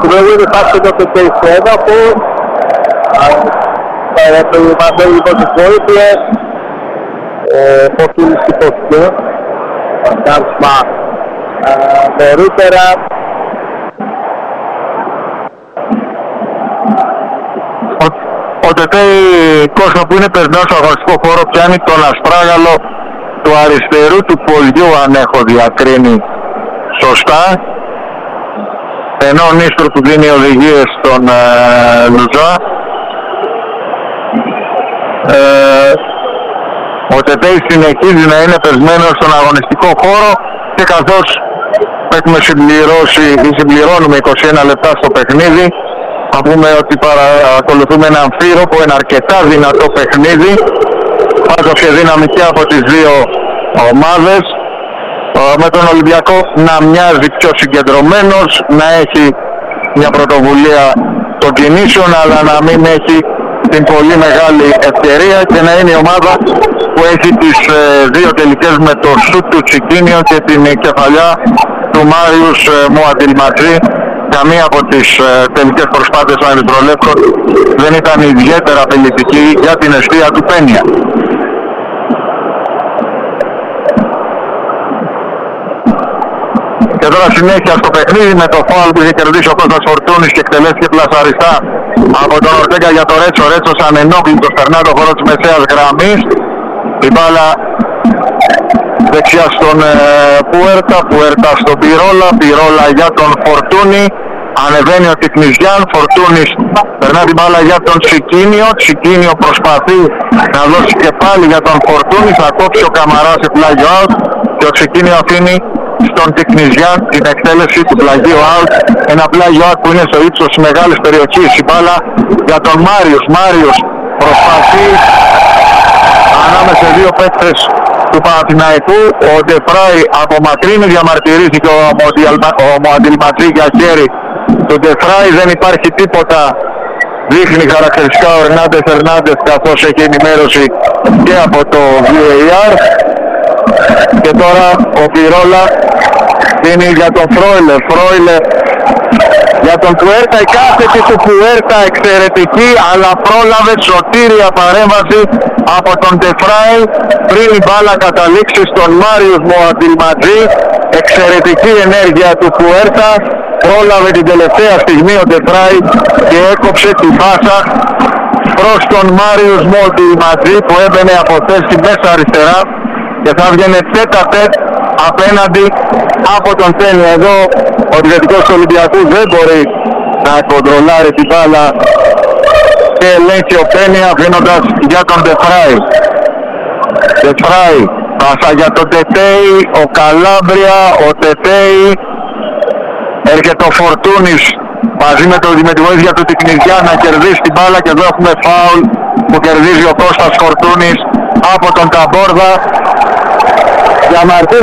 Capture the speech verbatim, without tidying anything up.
will be passing up the base one four. Το Μαντέλ λοιπόν τις βοήθειες. Φωτούλης υπόθηκε. Κάρσμα νωρίτερα. Ο Τετέι Κώστα που είναι περνός στο αγωνιστικό χώρο πιάνει τον αστράγαλο του αριστερού του πολιού, αν έχω διακρίνει σωστά, ενώ ο Νίστρο του δίνει οδηγίες στον ε, Λουζά. Ε, ο Τετέι συνεχίζει να είναι πεσμένος στον αγωνιστικό χώρο και καθώς έχουμε συμπληρώσει ή συμπληρώνουμε είκοσι ένα λεπτά στο παιχνίδι, θα πούμε ότι παρακολουθούμε έναν αμφίροπο, ένα αρκετά δυνατό παιχνίδι, πάντως και δύναμη και από τις δύο ομάδες, με τον Ολυμπιακό να μοιάζει πιο συγκεντρωμένος, να έχει μια πρωτοβουλία των κινήσεων, αλλά να μην έχει την πολύ μεγάλη ευκαιρία και να είναι η ομάδα που έχει τις ε, δύο τελικές με το σουτ του Τσικίνιο και την κεφαλιά του Μάριους ε, Μουαντιλματζή. Καμία από τις ε, τελικές προσπάθειες των Ερυθρολεύκων δεν ήταν ιδιαίτερα απειλητική για την αιστεία του Πένια. Και τώρα συνέχεια στο παιχνίδι με το φάουλ που είχε κερδίσει ο Κώστας Φορτούνης και εκτελέστηκε πλασαριστά από τον Ορτέγκα για το Ρέτσο. Ο Ρέτσος ανενόχλητος περνά το χώρο της μεσαίας γραμμής. Η μπάλα δεξιά στον ε, Πουέρτα, Πουέρτα στον Πυρόλα, Πυρόλα για τον Φορτούνη. Ανεβαίνει ο Τικνιζιάν, Φορτούνης περνά την μπάλα για τον Τσικίνιο. Τσικίνιο προσπαθεί να δώσει και πάλι για τον Φορτούνη. Θα κόψει ο Καμαράς σε πλάγιο out και ο Τσικίνιο αφήνει στον Τικνιζιάν την εκτέλεση του πλαγίου out. Ένα πλάγιο out που είναι στο ύψος της μεγάλης περιοχής. Η μπάλα για τον Μάριος. Μάριος προσπαθεί ανάμεσα σε δύο παίκτες του Παναθηναϊκού. Ο Ντεφράι απομακρύνει, διαμαρτυρήθηκε ο, ο Μουαντιλματζή για χέρι του Ντεφράι. Δεν υπάρχει τίποτα, δείχνει χαρακτηριστικά ο Ερνάντες Ερνάντες, καθώς έχει ενημέρωση και από το βι έι αρ. Και τώρα ο Πυρόλα δίνει για τον Φρόιλε. Φρόιλε για τον Πουέρτα. Η κάθετη του Πουέρτα εξαιρετική, αλλά πρόλαβε σωτήρια παρέμβαση από τον Ντεφράι πριν η μπάλα καταλήξει στον Μάριους Μουαντιλματζή. Εξαιρετική ενέργεια του Πουέρτα. Πρόλαβε την τελευταία στιγμή ο Ντεφράι και έκοψε την πάσα προς τον Μάριους Μουαντιλματζή που έμπαινε από θέση μέσα αριστερά και θα βγαίνει τέτα τέτ απέναντι από τον Πένια. Εδώ ο επιθετικός του Ολυμπιακού δεν μπορεί να κοντρολάρει την μπάλα και ελέγχει ο Πένια, αφήνοντας για τον Ντεφράι. Ντεφράι, πάσα για τον Τετέι, ο Καλάμπρια, ο Τετέι, έρχεται ο Φορτούνης μαζί με, το, με τη βοήθεια του Τικνιζιά να κερδίσει την μπάλα και εδώ έχουμε φάουλ που κερδίζει ο Κώστας Φορτούνης από τον Ταμπόρδα. Διαμαρτύρει